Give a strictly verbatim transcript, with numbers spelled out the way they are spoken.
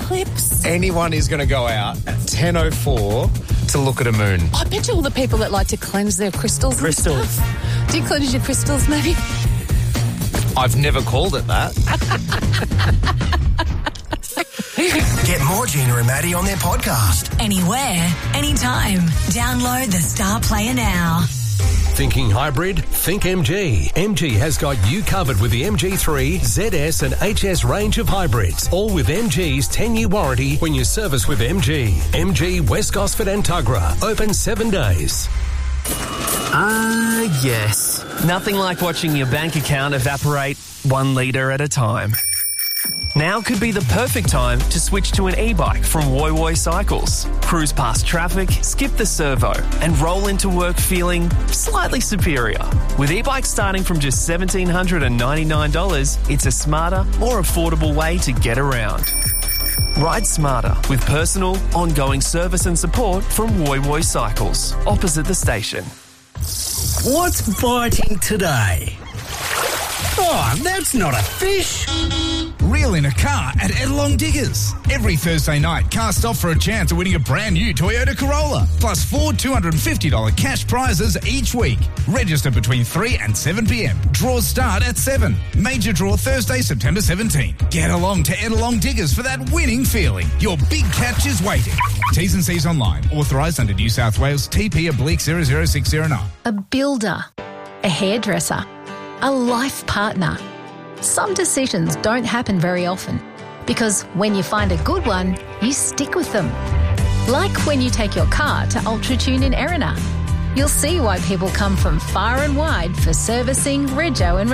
eclipse. Anyone is going to go out at ten oh four to look at a moon. I bet you all the people that like to cleanse their crystals Crystals. and stuff. Do you cleanse your crystals, maybe? I've never called it that. Get more Gina and Maddie on their podcast. Anywhere, anytime. Download the Star Player now. Thinking hybrid? Think M G. M G has got you covered with the M G three, Z S and H S range of hybrids, all with M G's ten-year warranty when you service with M G. M G West Gosford and Tuggerah. Open seven days. Ah, uh, yes. Nothing like watching your bank account evaporate one litre at a time. Now could be the perfect time to switch to an e-bike from Woy Woy Cycles. Cruise past traffic, skip the servo, and roll into work feeling slightly superior. With e-bikes starting from just one thousand seven hundred ninety-nine dollars, it's a smarter, more affordable way to get around. Ride smarter with personal, ongoing service and support from Woy Woy Cycles, opposite the station. What's biting today? Oh, that's not a fish. Reel in a car at Edelong Diggers. Every Thursday night, cast off for a chance of winning a brand new Toyota Corolla. Plus four two hundred fifty dollars cash prizes each week. Register between three and seven p.m. Draws start at seven. Major draw Thursday, September seventeenth. Get along to Edelong Diggers for that winning feeling. Your big catch is waiting. T's and C's online. Authorised under New South Wales T P oblique zero zero six zero nine. A builder, a hairdresser, a life partner. Some decisions don't happen very often because when you find a good one, you stick with them. Like when you take your car to UltraTune in Erina. You'll see why people come from far and wide for servicing, rego and